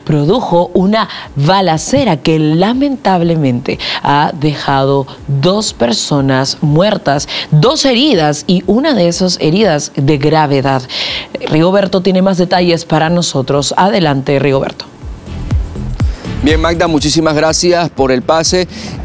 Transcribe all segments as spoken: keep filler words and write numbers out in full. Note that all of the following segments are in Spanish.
produjo una balacera que lamentablemente ha dejado dos personas muertas, dos heridas y una de esas heridas de gravedad. Rigoberto tiene más detalles para nosotros. Adelante, Rigoberto. Bien, Magda, muchísimas gracias por el pase.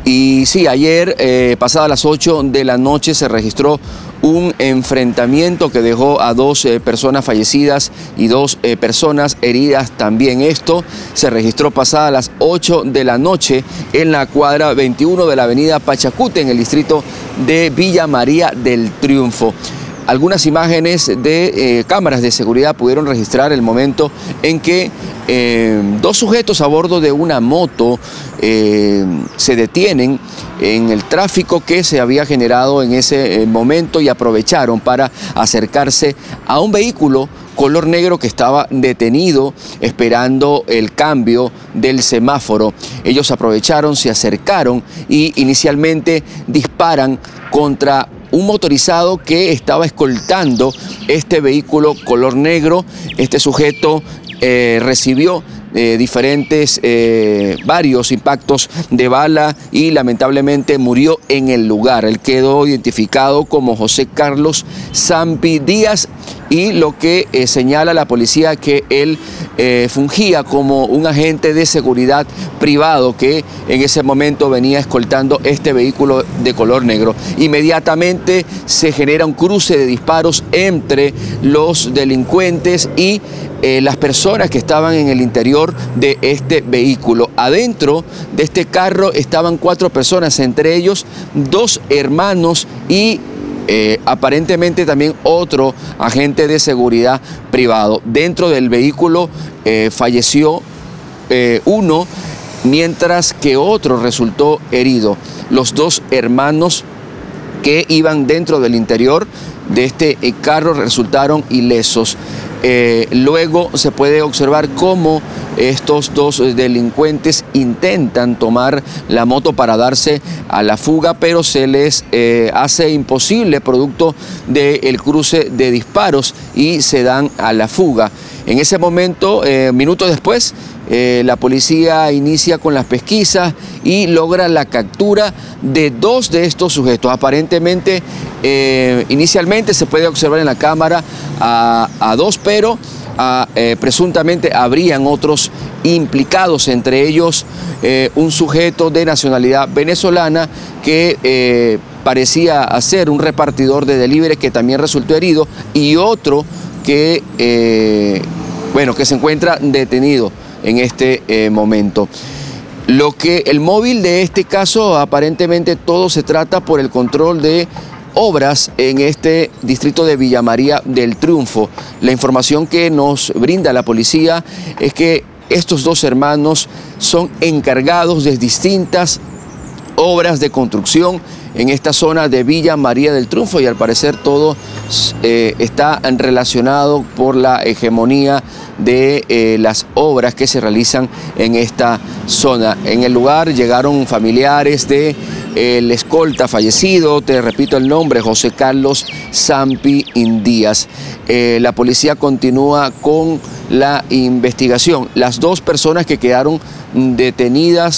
Y sí, ayer, eh, pasadas las ocho de la noche, se registró un enfrentamiento que dejó a dos eh, personas fallecidas y dos eh, personas heridas también. Esto se registró pasadas las ocho de la noche en la cuadra veintiuno de la avenida Pachacute, en el distrito de Villa María del Triunfo. Algunas imágenes de eh, cámaras de seguridad pudieron registrar el momento en que eh, dos sujetos a bordo de una moto eh, se detienen en el tráfico que se había generado en ese eh, momento y aprovecharon para acercarse a un vehículo color negro que estaba detenido esperando el cambio del semáforo. Ellos aprovecharon, se acercaron y inicialmente disparan contra un motorizado que estaba escoltando este vehículo color negro. Este sujeto eh, recibió eh, diferentes, eh, varios impactos de bala y lamentablemente murió en el lugar. Él quedó identificado como José Carlos Zampi Díaz y lo que eh, señala la policía que él eh, fungía como un agente de seguridad privado que en ese momento venía escoltando este vehículo de color negro. Inmediatamente se genera un cruce de disparos entre los delincuentes y eh, las personas que estaban en el interior de este vehículo. Adentro de este carro estaban cuatro personas, entre ellos dos hermanos y Eh, aparentemente también otro agente de seguridad privado. Dentro del vehículo eh, falleció eh, uno, mientras que otro resultó herido. Los dos hermanos que iban dentro del interior de este eh, carro resultaron ilesos. Eh, luego se puede observar cómo estos dos delincuentes intentan tomar la moto para darse a la fuga, pero se les eh, hace imposible producto del cruce de disparos y se dan a la fuga. En ese momento, eh, minutos después, eh, la policía inicia con las pesquisas y logra la captura de dos de estos sujetos. Aparentemente, eh, inicialmente se puede observar en la cámara a, a dos, pero a, eh, presuntamente habrían otros implicados, entre ellos eh, un sujeto de nacionalidad venezolana que eh, parecía ser un repartidor de delivery que también resultó herido, y otro que, eh, bueno, que se encuentra detenido en este eh, momento. Lo que el móvil de este caso, aparentemente todo se trata por el control de obras en este distrito de Villa María del Triunfo. La información que nos brinda la policía es que estos dos hermanos son encargados de distintas obras de construcción en esta zona de Villa María del Triunfo, y al parecer todo eh, está relacionado por la hegemonía de eh, las obras que se realizan en esta zona. En el lugar llegaron familiares de el escolta fallecido, te repito el nombre, José Carlos Zampi Díaz. Eh, la policía continúa con la investigación. Las dos personas que quedaron detenidas,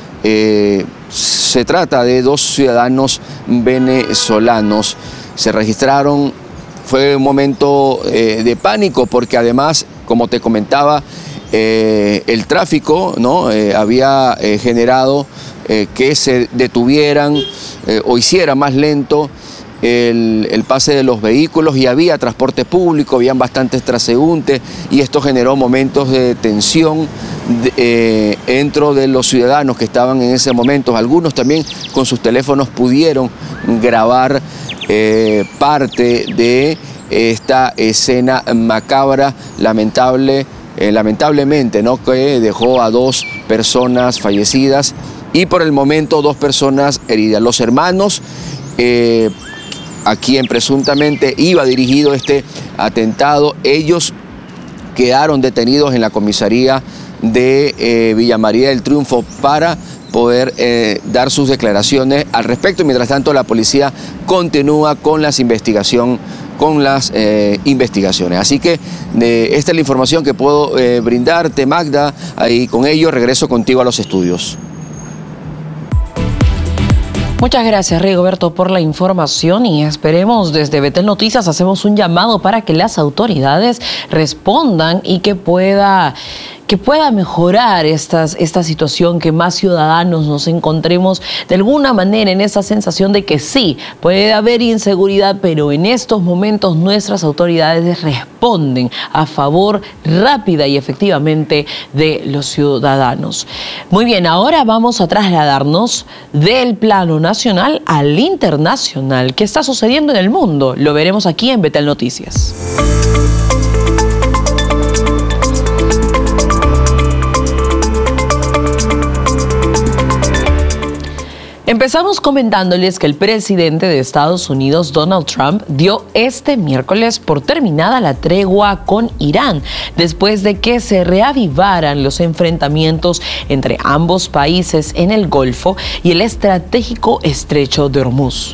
eh, se trata de dos ciudadanos venezolanos. Se registraron, fue un momento eh, de pánico porque además, como te comentaba, eh, el tráfico, ¿no? eh, había eh, generado eh, que se detuvieran eh, o hiciera más lento el, el pase de los vehículos, y había transporte público, habían bastantes transeúntes, y esto generó momentos de tensión de, eh, dentro de los ciudadanos que estaban en ese momento. Algunos también con sus teléfonos pudieron grabar eh, parte de esta escena macabra, lamentable, eh, lamentablemente, ¿no? que dejó a dos personas fallecidas y por el momento dos personas heridas. Los hermanos eh, a quien presuntamente iba dirigido este atentado, ellos quedaron detenidos en la comisaría de eh, Villa María del Triunfo para poder eh, dar sus declaraciones al respecto. Mientras tanto, la policía continúa con las investigación, con las eh, investigaciones. Así que eh, esta es la información que puedo eh, brindarte, Magda, y con ello regreso contigo a los estudios. Muchas gracias, Rigoberto, por la información, y esperemos desde Betel Noticias, hacemos un llamado para que las autoridades respondan y que pueda... que pueda mejorar estas, esta situación, que más ciudadanos nos encontremos de alguna manera en esa sensación de que sí, puede haber inseguridad, pero en estos momentos nuestras autoridades responden a favor rápida y efectivamente de los ciudadanos. Muy bien, ahora vamos a trasladarnos del plano nacional al internacional. ¿Qué está sucediendo en el mundo? Lo veremos aquí en Betel Noticias. Empezamos comentándoles que el presidente de Estados Unidos, Donald Trump, dio este miércoles por terminada la tregua con Irán, después de que se reavivaran los enfrentamientos entre ambos países en el Golfo y el estratégico estrecho de Hormuz.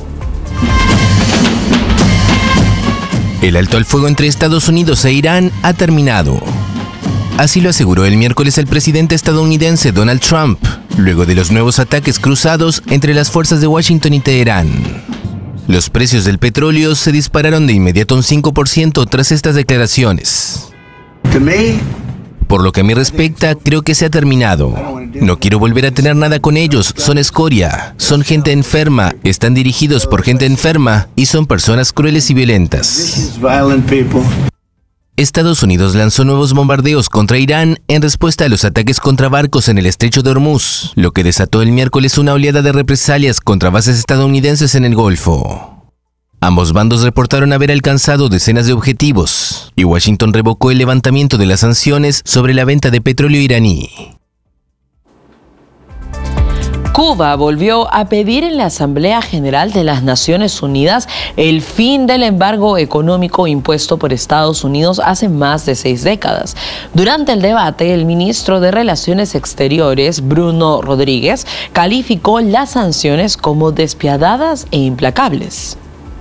El alto al fuego entre Estados Unidos e Irán ha terminado. Así lo aseguró el miércoles el presidente estadounidense Donald Trump, luego de los nuevos ataques cruzados entre las fuerzas de Washington y Teherán. Los precios del petróleo se dispararon de inmediato un cinco por ciento tras estas declaraciones. Por lo que a mí respecta, creo que se ha terminado. No quiero volver a tener nada con ellos, son escoria, son gente enferma, están dirigidos por gente enferma y son personas crueles y violentas. Estados Unidos lanzó nuevos bombardeos contra Irán en respuesta a los ataques contra barcos en el estrecho de Hormuz, lo que desató el miércoles una oleada de represalias contra bases estadounidenses en el Golfo. Ambos bandos reportaron haber alcanzado decenas de objetivos, y Washington revocó el levantamiento de las sanciones sobre la venta de petróleo iraní. Cuba volvió a pedir en la Asamblea General de las Naciones Unidas el fin del embargo económico impuesto por Estados Unidos hace más de seis décadas. Durante el debate, el ministro de Relaciones Exteriores, Bruno Rodríguez, calificó las sanciones como despiadadas e implacables.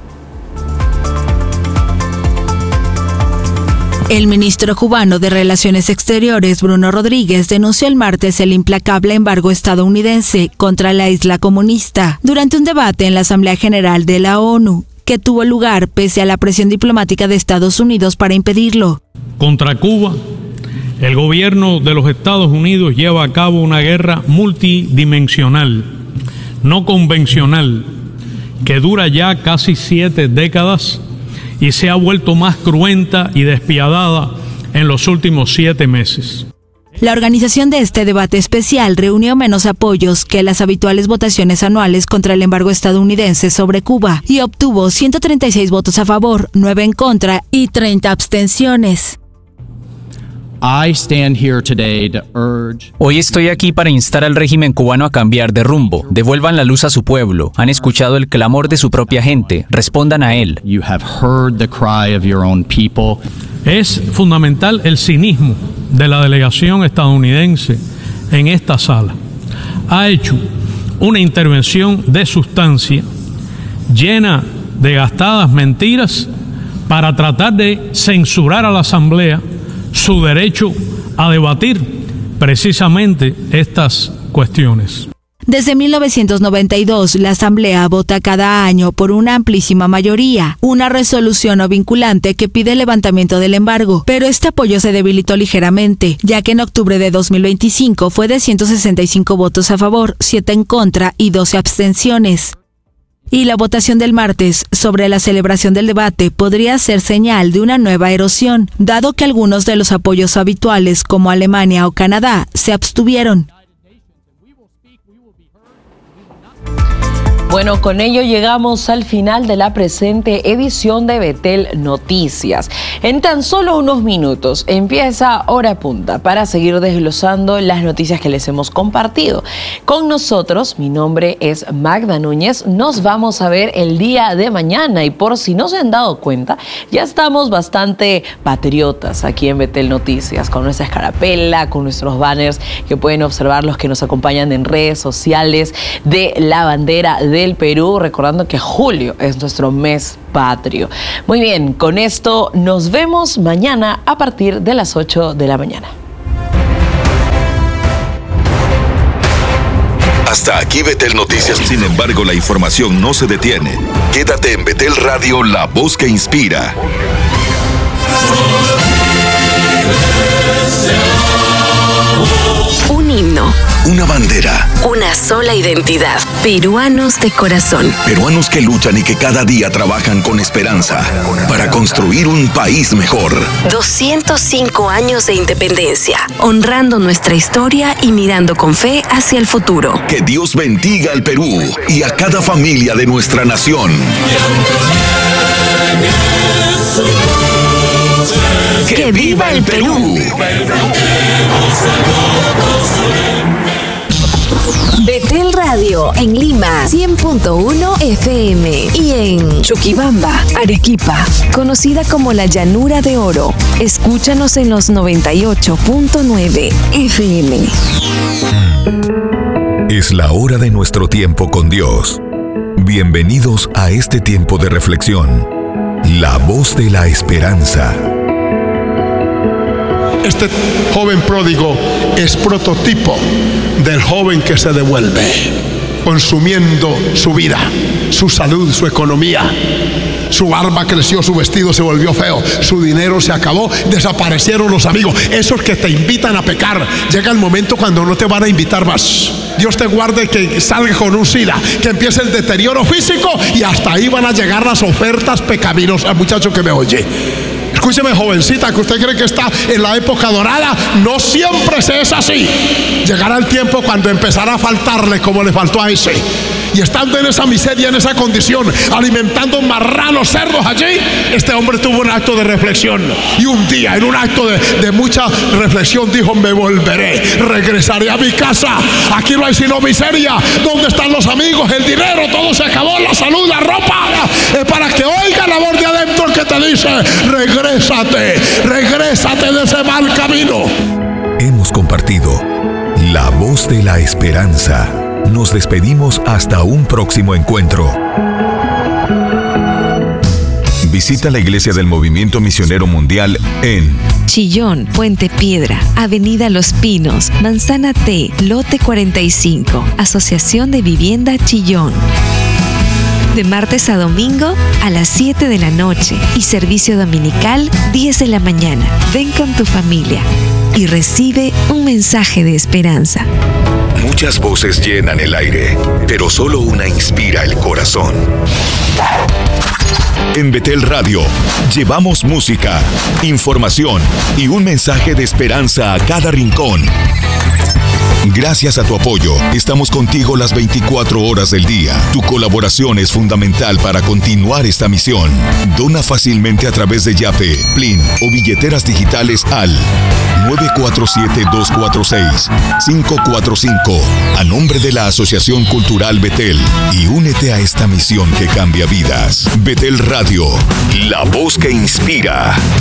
El ministro cubano de Relaciones Exteriores, Bruno Rodríguez, denunció el martes el implacable embargo estadounidense contra la isla comunista durante un debate en la Asamblea General de la ONU, que tuvo lugar pese a la presión diplomática de Estados Unidos para impedirlo. Contra Cuba, el gobierno de los Estados Unidos lleva a cabo una guerra multidimensional, no convencional, que dura ya casi siete décadas y se ha vuelto más cruenta y despiadada en los últimos siete meses. La organización de este debate especial reunió menos apoyos que las habituales votaciones anuales contra el embargo estadounidense sobre Cuba y obtuvo ciento treinta y seis votos a favor, nueve en contra y treinta abstenciones. Hoy estoy aquí para instar al régimen cubano a cambiar de rumbo. Devuelvan la luz a su pueblo. Han escuchado el clamor de su propia gente. Respondan a él. Es fundamental el cinismo de la delegación estadounidense en esta sala. Ha hecho una intervención de sustancia llena de gastadas mentiras para tratar de censurar a la Asamblea su derecho a debatir precisamente estas cuestiones. Desde mil novecientos noventa y dos, la Asamblea vota cada año por una amplísima mayoría una resolución no vinculante que pide el levantamiento del embargo, pero este apoyo se debilitó ligeramente, ya que en octubre de dos mil veinticinco fue de ciento sesenta y cinco votos a favor, siete en contra y doce abstenciones. Y la votación del martes sobre la celebración del debate podría ser señal de una nueva erosión, dado que algunos de los apoyos habituales, como Alemania o Canadá, se abstuvieron. Bueno, con ello llegamos al final de la presente edición de Betel Noticias. En tan solo unos minutos empieza Hora Punta para seguir desglosando las noticias que les hemos compartido. Con nosotros, mi nombre es Magda Núñez, nos vamos a ver el día de mañana y por si no se han dado cuenta, ya estamos bastante patriotas aquí en Betel Noticias, con nuestra escarapela, con nuestros banners que pueden observar los que nos acompañan en redes sociales de la bandera de del Perú, recordando que julio es nuestro mes patrio. Muy bien, con esto nos vemos mañana a partir de las ocho de la mañana. Hasta aquí Betel Noticias. Sin embargo, la información no se detiene. Quédate en Betel Radio, la voz que inspira. Un himno. Una bandera. Una sola identidad. Peruanos de corazón. Peruanos que luchan y que cada día trabajan con esperanza para construir un país mejor. doscientos cinco años de independencia, honrando nuestra historia y mirando con fe hacia el futuro. Que Dios bendiga al Perú y a cada familia de nuestra nación. ¡Que, ¡Que viva el Perú! Betel Radio en Lima, cien punto uno F M, y en Chuquibamba, Arequipa, conocida como la Llanura de Oro. Escúchanos en los noventa y ocho punto nueve F M. Es la hora de nuestro tiempo con Dios. Bienvenidos a este tiempo de reflexión. La voz de la esperanza. Este joven pródigo es prototipo del joven que se devuelve, consumiendo su vida, su salud, su economía. Su barba creció, su vestido se volvió feo, su dinero se acabó, desaparecieron los amigos, esos que te invitan a pecar. Llega el momento cuando no te van a invitar más. Dios te guarde que salga con un SIDA, que empiece el deterioro físico, y hasta ahí van a llegar las ofertas pecaminosas. Muchacho que me oye, escúcheme, jovencita, que usted cree que está en la época dorada, no siempre se es así. Llegará el tiempo cuando empezará a faltarle como le faltó a ese. Y estando en esa miseria, en esa condición, alimentando marranos, cerdos allí, este hombre tuvo un acto de reflexión. Y un día, en un acto de, de mucha reflexión, dijo: me volveré, regresaré a mi casa. Aquí no hay sino miseria. ¿Dónde están los amigos, el dinero? Todo se acabó, la salud, la ropa. Es para que oiga la voz de adentro que te dice: regrésate, regrésate de ese mal camino. Hemos compartido la voz de la esperanza. Nos despedimos hasta un próximo encuentro. Visita la Iglesia del Movimiento Misionero Mundial en Chillón, Puente Piedra, Avenida Los Pinos, Manzana T, Lote cuarenta y cinco, Asociación de Vivienda Chillón. De martes a domingo a las siete de la noche y servicio dominical diez de la mañana. Ven con tu familia y recibe un mensaje de esperanza. Muchas voces llenan el aire, pero solo una inspira el corazón. En Betel Radio llevamos música, información y un mensaje de esperanza a cada rincón. Gracias a tu apoyo, estamos contigo las veinticuatro horas del día. Tu colaboración es fundamental para continuar esta misión. Dona fácilmente a través de Yape, Plin o billeteras digitales al nueve cuatro siete, dos cuatro seis, cinco cuatro cinco a nombre de la Asociación Cultural Betel, y únete a esta misión que cambia vidas. Betel Radio, la voz que inspira.